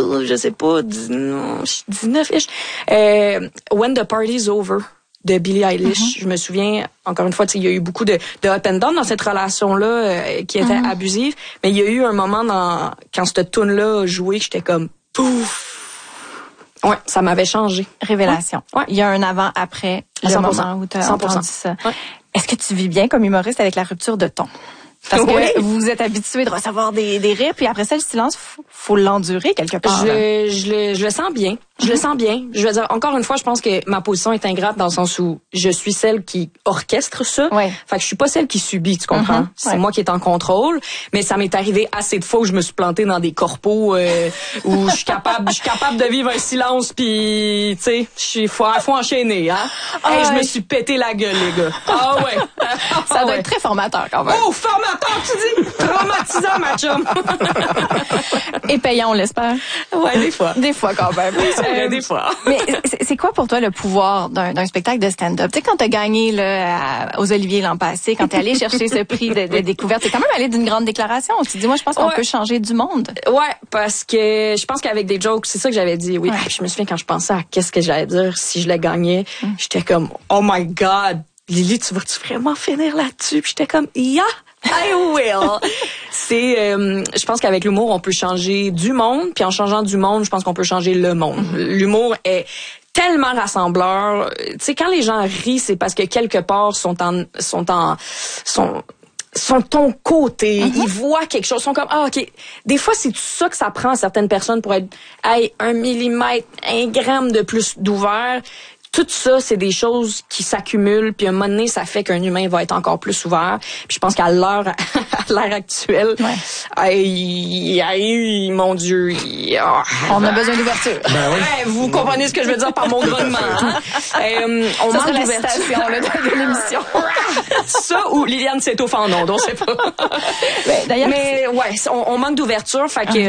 je sais pas, 19-ish. When the Party's Over de Billie Eilish. Je me souviens, encore une fois, il y a eu beaucoup de up and down dans cette relation-là qui était abusive, mais il y a eu un moment quand cette tune-là a joué que j'étais comme pouf. Ouais, ça m'avait changé. Révélation. Ouais. Il y a un avant-après, le 100%. moment où tu as entendu ça. Ouais. Est-ce que tu vis bien comme humoriste avec la rupture de ton? Parce que vous êtes habitué de recevoir des rires, puis après ça, le silence, faut l'endurer quelque part. Je le sens bien. Je le sens bien. Je veux dire, encore une fois, je pense que ma position est ingrate dans le sens où je suis celle qui orchestre ça. Ouais. Fait que je suis pas celle qui subit, tu comprends? C'est moi qui est en contrôle. Mais ça m'est arrivé assez de fois où je me suis plantée dans des corpos où je suis capable de vivre un silence, puis tu sais, faut enchaîner, hein? Hey, je me suis pété la gueule, les gars. Ah ouais. Ça doit être très formateur quand même. Oh, formateur, tu dis? Traumatisant, ma chum. Et payant, on l'espère. Ouais, des fois. Des fois quand même. Des fois. Mais c'est quoi pour toi le pouvoir d'un spectacle de stand-up? Tu sais, quand t'as gagné là, aux Olivier l'an passé, quand t'es allé chercher ce prix de découverte, t'es quand même allé d'une grande déclaration. Tu te dis, moi, je pense qu'on peut changer du monde. Ouais, parce que je pense qu'avec des jokes, c'est ça que j'avais dit. Oui, je me souviens quand je pensais à qu'est-ce que j'allais dire si je le gagnais, j'étais comme, oh my God, Lily, tu vas-tu vraiment finir là-dessus? Puis j'étais comme, yeah! I will. Je pense qu'avec l'humour, on peut changer du monde, puis en changeant du monde, je pense qu'on peut changer le monde. L'humour est tellement rassembleur. Tu sais, quand les gens rient, c'est parce que quelque part sont ton côté, ils voient quelque chose, sont comme OK. Des fois c'est tout ça que ça prend à certaines personnes pour être 1 millimètre, 1 gramme de plus d'ouvert. Tout ça, c'est des choses qui s'accumulent, puis à un moment donné, ça fait qu'un humain va être encore plus ouvert. Puis je pense qu'à l'ère actuelle, mon Dieu, on a besoin d'ouverture. Vous comprenez ce que je veux dire par mon grognement. On manque d'ouverture. De l'émission. Ça ou Liliane s'étouffe en ondes, on sait pas. Mais on manque d'ouverture. Fait que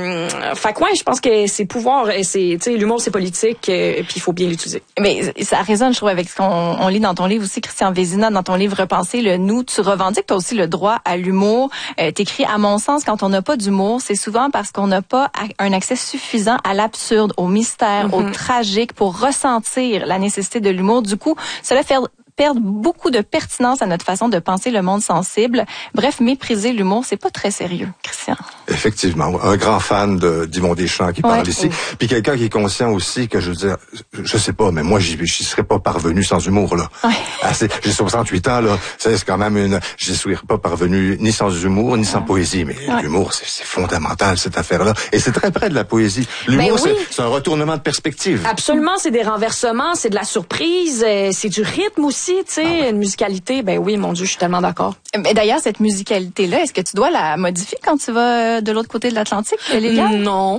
je pense que c'est pouvoir, c'est, tu sais, l'humour c'est politique, puis il faut bien l'utiliser. Mais ça résonne, je trouve, avec ce qu'on lit dans ton livre aussi, Christian Vézina, dans ton livre Repenser le nous. Tu revendiques toi aussi le droit à l'humour. T'écris, à mon sens, quand on n'a pas d'humour, c'est souvent parce qu'on n'a pas un accès suffisant à l'absurde, au mystère, au tragique pour ressentir la nécessité de l'humour. Du coup, cela fait perdre beaucoup de pertinence à notre façon de penser le monde sensible. Bref, mépriser l'humour, c'est pas très sérieux, Christian. Effectivement, un grand fan d'Yvon Deschamps qui parle ici, puis quelqu'un qui est conscient aussi que, je veux dire, je sais pas, mais moi j'y serais pas parvenu sans humour là. J'ai 68 ans là, c'est quand même j'y serais pas parvenu ni sans humour ni sans poésie, mais l'humour c'est fondamental cette affaire-là, et c'est très près de la poésie. L'humour c'est un retournement de perspective. Absolument, c'est des renversements, c'est de la surprise, c'est du rythme aussi, tu sais, une musicalité. Ben oui, mon Dieu, je suis tellement d'accord. Mais d'ailleurs, cette musicalité-là, est-ce que tu dois la modifier quand tu vas de l'autre côté de l'Atlantique, Liliane? Non,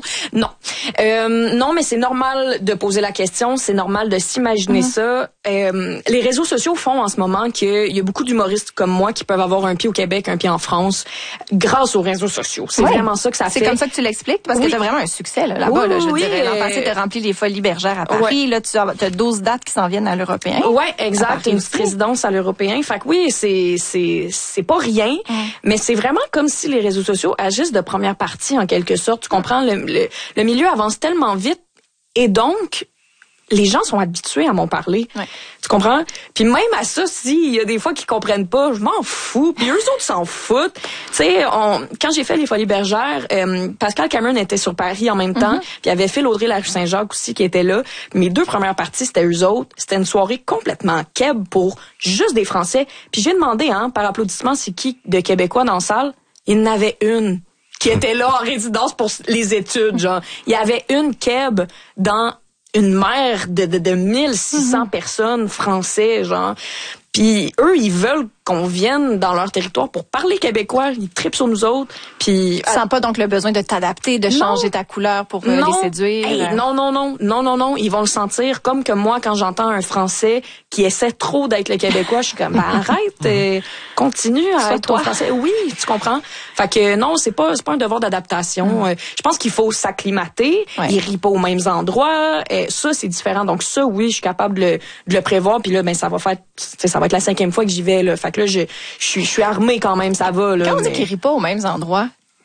mais c'est normal de poser la question, c'est normal de s'imaginer ça. Les réseaux sociaux font en ce moment qu'il y a beaucoup d'humoristes comme moi qui peuvent avoir un pied au Québec, un pied en France, grâce aux réseaux sociaux. C'est vraiment ça que ça fait. C'est comme ça que tu l'expliques, parce que t'as vraiment un succès là-bas. Là, je dirais, l'an passé, t'as rempli les Folies Bergères à Paris. Là, tu as 12 dates qui s'en viennent à l'Européen. Ouais, exact. Une présidence à l'Européen. Fait que oui, c'est pas rien, mais c'est vraiment comme si les réseaux sociaux agissent de première partie en quelque sorte. Tu comprends, le milieu avance tellement vite et donc les gens sont habitués à m'en parler. Tu comprends? Puis même à ça, s'il y a des fois qu'ils comprennent pas, je m'en fous. Puis eux autres s'en foutent. Tu sais, quand j'ai fait les Folies Bergères, Pascal Cameron était sur Paris en même temps. Puis il y avait Phil Audrey la rue Saint-Jacques aussi qui était là. Mes 2 premières parties, c'était eux autres. C'était une soirée complètement keb pour juste des Français. Puis j'ai demandé, par applaudissement, c'est qui de Québécois dans la salle? Il y en avait une qui était là en résidence pour les études, genre. Il y avait une keb dans une mer de 1600 personnes français, genre. Puis eux, ils veulent qu'on vienne dans leur territoire pour parler québécois. Ils tripent sur nous autres. Puis tu sens pas donc le besoin de t'adapter, de changer ta couleur pour les séduire? Non. Ils vont le sentir comme que moi, quand j'entends un Français qui essaie trop d'être le Québécois, je suis comme, arrête, continue à être ton Français. Oui, tu comprends? Fait que non, c'est pas un devoir d'adaptation. Je pense qu'il faut s'acclimater. Ils rient pas aux mêmes endroits. Ça, c'est différent. Donc ça, oui, je suis capable de le prévoir. Puis là, ça va être la 5e fois que j'y vais, là. Fait que là, je suis armée quand même, ça va, là. Quand on dit qu'ils rient pas aux mêmes endroits,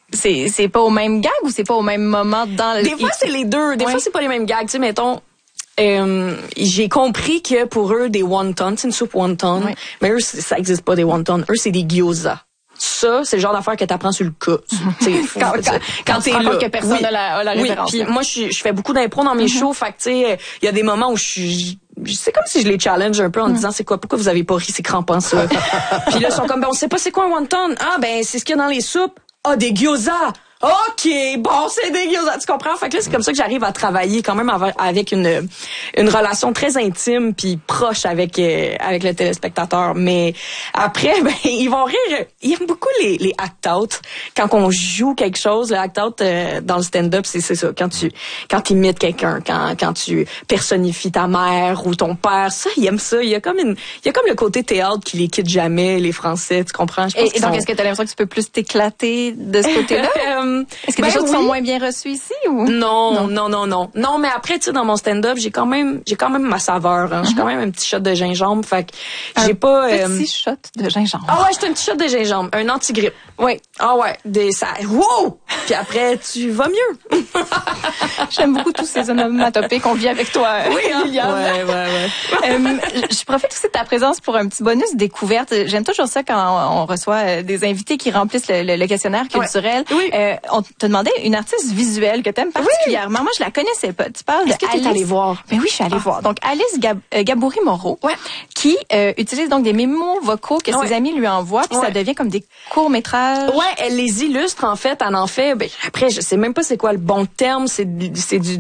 c'est pas au même gag ou c'est pas au même moment dans Des fois, c'est les deux. Des fois, c'est pas les mêmes gags. Tu sais, mettons, j'ai compris que pour eux, des wontons, c'est une soupe wonton, mais eux, ça existe pas des wontons. Eux, c'est des gyoza. Ça, c'est le genre d'affaire que t'apprends sur le cas. Quand t'es là. Que personne n'a la référence. Puis moi, je fais beaucoup d'impro dans mes shows. Fait que, tu sais, il y a des moments où c'est comme si je les challenge un peu en disant pourquoi vous avez pas ri, c'est crampant ça. Puis là, ils sont comme, on sait pas c'est quoi un wonton. Ah, ben, c'est ce qu'il y a dans les soupes. Ah, des gyoza. OK, bon, c'est des gyoza. Tu comprends? Fait que là, c'est comme ça que j'arrive à travailler quand même avec une relation très intime puis proche avec le téléspectateur. Mais après, ben, ils vont rire. Ils aiment beaucoup les act-out. Quand on joue quelque chose, le act-out dans le stand-up, c'est ça. Quand tu imites quelqu'un, quand tu personnifies ta mère ou ton père, ça, ils aiment ça. Il y a comme le côté théâtre qui les quitte jamais, les Français. Tu comprends? Et donc, est-ce que tu as l'impression que tu peux plus t'éclater de ce côté-là? Est-ce que les choses sont moins bien reçues ici ou? Non, mais après, tu sais, dans mon stand-up, j'ai quand même ma saveur, hein. J'ai quand même un petit shot de gingembre, fait que j'ai pas, petit shot de gingembre. Ah ouais, j'ai un petit shot de gingembre, un anti-grippe. Oui. Ah ouais, wow! Puis après, tu vas mieux. J'aime beaucoup tous ces onomatopées qu'on vit avec toi, Liliane. Ouais. Je profite aussi de ta présence pour un petit bonus découverte. J'aime toujours ça quand on reçoit des invités qui remplissent le questionnaire culturel. Oui. On te demandait une artiste visuelle que t'aimes particulièrement. Moi, je la connaissais pas. Tu parles Est-ce que t'es allée voir? Ben oui, je suis allée voir. Donc, Alice Gaboury-Moreau, qui utilise donc des mémos vocaux que ses amis lui envoient, puis ça devient comme des courts-métrages. Ouais, elle les illustre, en fait. Elle en fait, ben, après, je sais même pas c'est quoi le bon terme, c'est du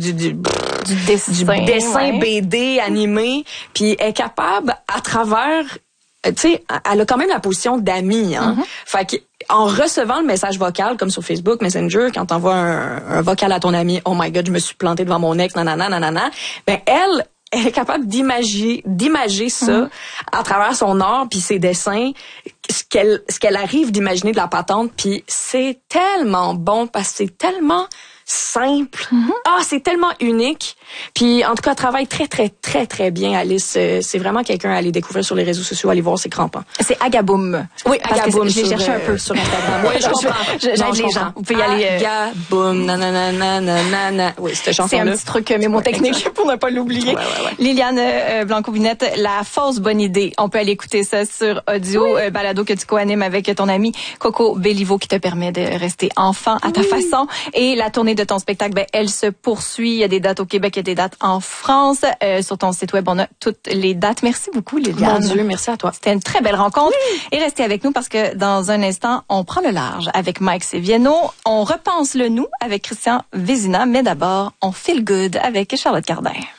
dessin BD animé, puis elle est capable, à travers, tu sais, elle a quand même la position d'amie, hein. Fait que, en recevant le message vocal, comme sur Facebook, Messenger, quand t'envoies un vocal à ton ami, oh my God, je me suis plantée devant mon ex, nanana, ben elle est capable d'imager ça à travers son art puis ses dessins, ce qu'elle arrive d'imaginer de la patente, puis c'est tellement bon parce que c'est tellement simple. C'est tellement unique. Puis en tout cas, elle travaille très très très très bien, Alice. C'est vraiment quelqu'un à aller découvrir sur les réseaux sociaux, aller voir ses crampants. C'est Agaboum. Oui, Agaboum. Je l'ai cherché un peu sur Instagram. Oui, je comprends. J'aide les gens. Vous pouvez y aller. Agaboum, nanana. Oui, cette chanson-là. C'est un petit truc mémotechnique pour ne pas l'oublier. Ouais. Liliane Blanco-Vinette, La fausse bonne idée. On peut aller écouter ça sur audio, balado que tu co-animes avec ton ami Coco Béliveau qui te permet de rester enfant à ta façon. Et la tournée de ton spectacle, ben, elle se poursuit. Il y a des dates au Québec, il y a des dates en France. Sur ton site web, on a toutes les dates. Merci beaucoup, Liliane. Mon Dieu, merci à toi. C'était une très belle rencontre. Et restez avec nous parce que dans un instant, on prend le large avec Mike Seviano. On repense le nous avec Christian Vézina. Mais d'abord, on feel good avec Charlotte Cardin.